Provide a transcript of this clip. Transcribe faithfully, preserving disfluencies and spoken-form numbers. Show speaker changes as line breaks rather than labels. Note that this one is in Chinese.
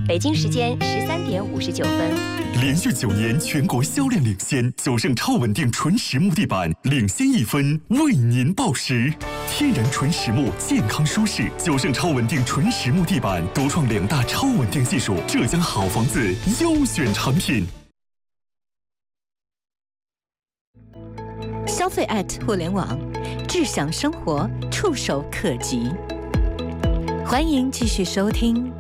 北京时间十三点五十九分。
连续九年全国销量领先，九盛超稳定纯实木地板领先一分，为您报时。天然纯实木，健康舒适。九盛超稳定纯实木地板独创两大超稳定技术，浙江好房子优选产品。
消费 at 互联网，智享生活触手可及。欢迎继续收听